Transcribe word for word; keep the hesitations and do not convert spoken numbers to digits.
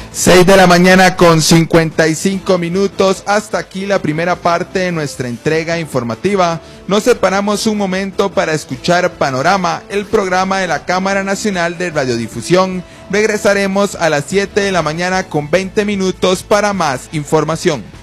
seis de la mañana con cincuenta y cinco minutos. Hasta aquí la primera parte de nuestra entrega informativa. Nos separamos un momento para escuchar Panorama, el programa de la Cámara Nacional de Radiodifusión. Regresaremos a las siete de la mañana con veinte minutos para más información.